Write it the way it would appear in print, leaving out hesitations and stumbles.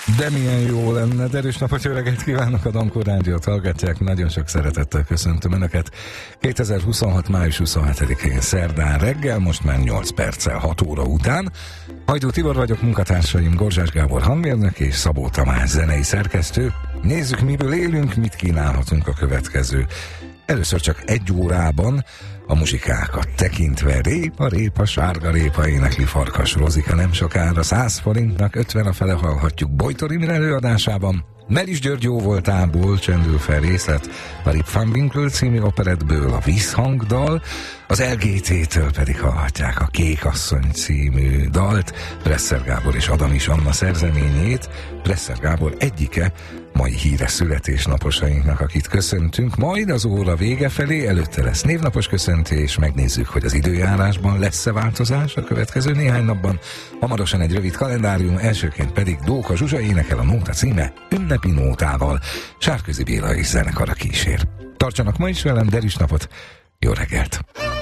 De milyen jó lenne, erős napot, jó reggelt kívánok, a Dankó Rádiót hallgatják, nagyon sok szeretettel köszöntöm Önöket. 2026. május 27-én szerdán reggel, most már 8 perccel 6 óra után. Hajdú Tibor vagyok, munkatársaim Gorzsás Gábor hangmérnök és Szabó Tamás zenei szerkesztő. Nézzük, miből élünk, mit kínálhatunk a következő. Először csak egy órában a muzsikákat tekintve répa, sárga répa énekli Farkas Rozika nem sokára, 100 forintnak 50 a fele hallhatjuk Bojtor Imre előadásában. Melis György jóvoltából csendül fel részlet a Rip Van Winkle című operettből a Vízhangdal, az LGT-től pedig hallhatják a Kékasszony című dalt, Presser Gábor és Adamis Anna szerzeményét. Presser Gábor egyike mai híres születésnaposainknak, akit köszöntünk, majd az óra vége felé, előtte lesz névnapos köszöntés, megnézzük, hogy az időjárásban lesz-e változás a következő néhány napban. Hamarosan egy rövid kalendárium, elsőként pedig Dóka Zsuzsa énekel, a nóta címe Ünnepi nótával. Sárközi Béla és zenekara kísér. Tartsanak ma is velem, derűs napot, jó reggelt!